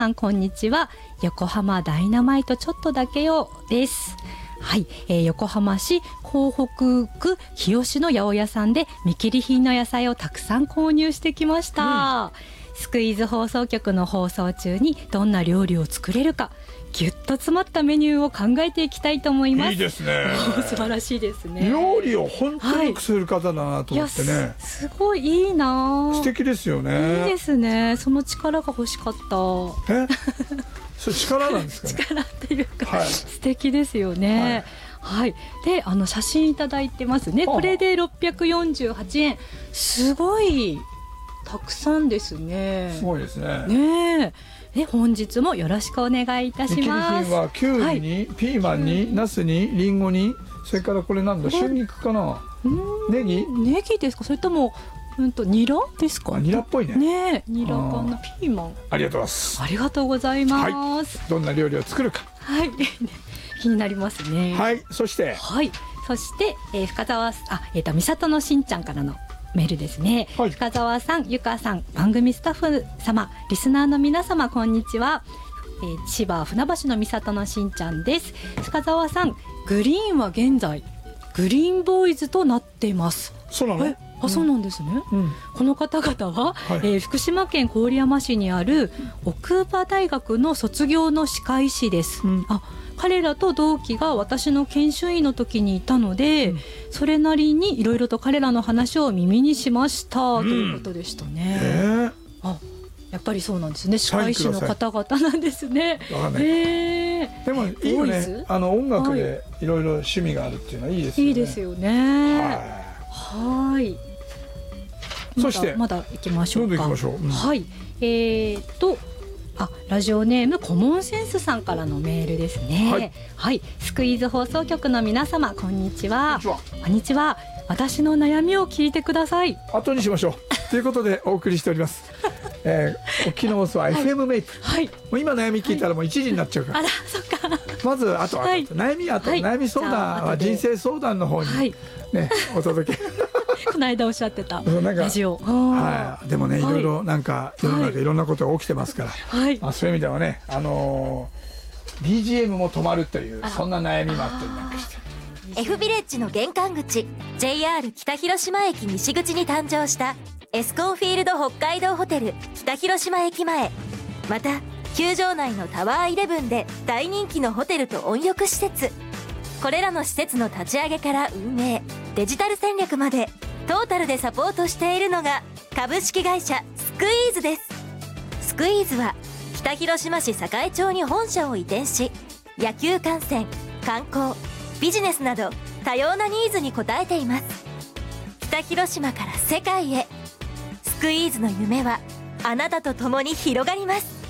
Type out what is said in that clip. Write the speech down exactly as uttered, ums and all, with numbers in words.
さんこんにちは。横浜ダイナマイトちょっとだけよです。はい、えー、横浜市港北区日吉の八百屋さんで見切り品の野菜をたくさん購入してきました、うん、スクイーズ放送局の放送中にどんな料理を作れるかぎゅっと詰まったメニューを考えていきたいと思います。 いいですね素晴らしいですね。 料理を本当によくする方だなと思ってね、はい、 す, すごいいいな。 素敵ですよね。 いいですね。その力が欲しかった。 えそれ力なんですかね。 力っていうか、 はい、 素敵ですよね。はい、はい、であの写真いただいてますね。これでろっぴゃくよんじゅうはちえん、すごいたくさんですね。 すごいですね。 ねえ、で本日もよろしくお願いいたします。 見切り品はきゅうりに、はい、ピーマンに、ナスに、リンゴに、それからこれなんだ、春菊かな、ネギネギですか、それともうんとニラですか。 ニラっぽいね。 ね、ニラかな、ピーマン。 ありがとうございます。 ありがとうございます。 はい、どんな料理を作るか。 はい、気になりますね。 はい、そして。 はい、そして、えー、深澤あ、えっ、ー、と美里のしんちゃんからのメールですね。はい、深澤さん、ゆかさん、番組スタッフ様、リスナーの皆様、こんにちは。えー、千葉船橋の美里のしんちゃんです。深澤さん、グリーンは現在グリーンボーイズとなっています。 そうなの？ あ、そうなんですね、うん、この方々は、はい、えー、福島県郡山市にある奥羽大学の卒業の歯科医師です、うん、あ、彼らと同期が私の研修医の時にいたので、うん、それなりにいろいろと彼らの話を耳にしました、うん、ということでしたね、えー、あ、やっぱりそうなんですね。歯科医師の方々なんですね。 えー、でもいいよね。あの音楽でいろいろ趣味があるっていうのはいいですよね。 いいですよね。はい。 そしてまだ行きましょうか。 どんどん行きましょう。うん、 はい。えーと。あ、ラジオネームコモンセンスさんからのメールですね。はい、はい、スクイーズ放送局の皆様、こんにちは。こんにちは。私の悩みを聞いてください。 後にしましょう。ということでお送りしております。えー、沖の放送は エフエム メイプ。はい。もう今悩み聞いたらもういちじになっちゃうから。 はい、あら、そっか。 まずあとは、はい、悩みあと、はい、悩み相談は人生相談の方に、はい、ね、お届け。 この間おっしゃってたラジオ。 はい。でもね、いろいろなんか世の中いろんなことが起きてますから。はい。まあそういう意味ではね、あのー、ビージーエム も止まるというそんな悩みもあったりなんかして。 F ビレッジの玄関口 ジェイアール 北広島駅西口に誕生したエスコンフィールド北海道ホテル北広島駅前、また球場内のタワーイレブンで大人気のホテルと温浴施設、これらの施設の立ち上げから運営、デジタル戦略までトータルでサポートしているのが株式会社スクイーズです。スクイーズは北広島市栄町に本社を移転し、野球観戦、観光、ビジネスなど多様なニーズに応えています。北広島から世界へ、スクイーズの夢はあなたと共に広がります。